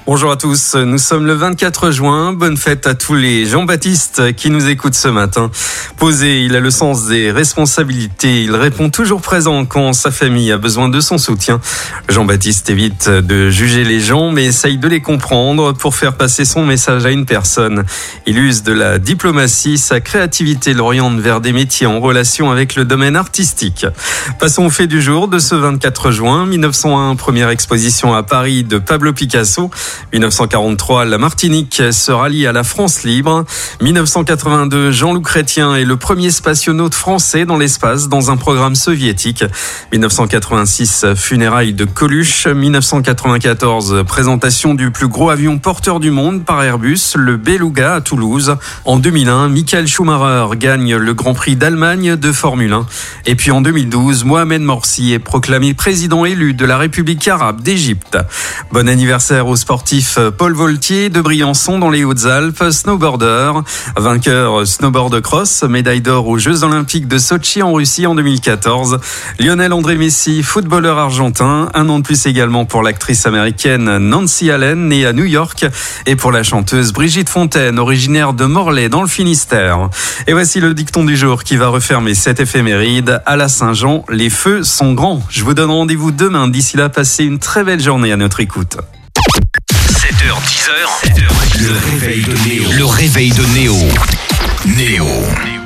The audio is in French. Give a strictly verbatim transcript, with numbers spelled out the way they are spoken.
Bonjour à tous, nous sommes le vingt-quatre juin, bonne fête à tous les Jean-Baptiste qui nous écoutent ce matin. Posé, il a le sens des responsabilités, il répond toujours présent quand sa famille a besoin de son soutien. Jean-Baptiste évite de juger les gens mais essaye de les comprendre pour faire passer son message à une personne. Il use de la diplomatie, sa créativité l'oriente vers des métiers en relation avec le domaine artistique. Passons au fait du jour de ce vingt-quatre juin, mille neuf cent un, première exposition à Paris de Pablo Picasso. mille neuf cent quarante-trois, la Martinique se rallie à la France libre. mille neuf cent quatre-vingt-deux, Jean-Loup Chrétien est le premier spationaute français dans l'espace dans un programme soviétique. mille neuf cent quatre-vingt-six, funérailles de Coluche. mille neuf cent quatre-vingt-quatorze, présentation du plus gros avion porteur du monde par Airbus, le Beluga à Toulouse. En deux mille un, Michael Schumacher gagne le Grand Prix d'Allemagne de Formule un. Et puis en deux mille douze, Mohamed Morsi est proclamé président élu de la République arabe d'Égypte. Bon anniversaire aux sportifs Paul Voltier de Briançon dans les Hautes-Alpes, snowboarder, vainqueur snowboard cross, médaille d'or aux Jeux Olympiques de Sotchi en Russie en deux mille quatorze. Lionel André Messi, footballeur argentin, un an de plus également pour l'actrice américaine Nancy Allen, née à New York, et pour la chanteuse Brigitte Fontaine, originaire de Morlaix dans le Finistère. Et voici le dicton du jour qui va refermer cette éphéméride. À la Saint-Jean, les feux sont grands. Je vous donne rendez-vous demain. D'ici là, passez une très belle journée à notre écoute. sept heures, dix heures, le réveil de Néo. Le réveil de Néo. Néo.